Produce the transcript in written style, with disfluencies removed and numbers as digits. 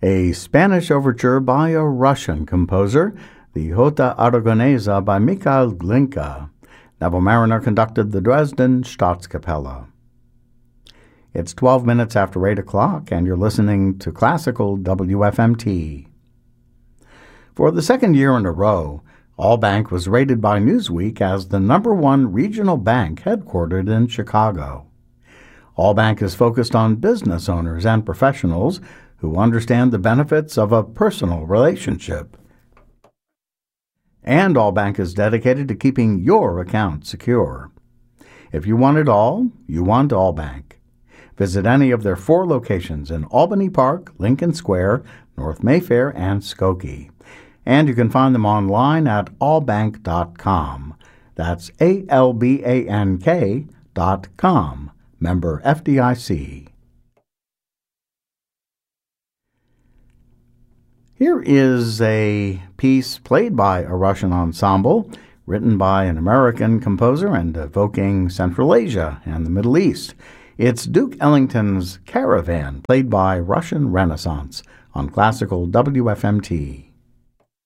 a Spanish overture by a Russian composer, the Jota Aragonesa by Mikhail Glinka. Neville Mariner conducted the Dresden Staatskapelle. It's 12 minutes after 8 o'clock, and you're listening to Classical WFMT. For the second year in a row, Allbank was rated by Newsweek as the #1 regional bank headquartered in Chicago. Allbank is focused on business owners and professionals who understand the benefits of a personal relationship. And Allbank is dedicated to keeping your account secure. If you want it all, you want Allbank. Visit any of their 4 locations in Albany Park, Lincoln Square, North Mayfair, and Skokie. And you can find them online at allbank.com. That's ALBANK.com. Member FDIC. Here is a piece played by a Russian ensemble, written by an American composer and evoking Central Asia and the Middle East. It's Duke Ellington's Caravan, played by Russian Renaissance on Classical WFMT.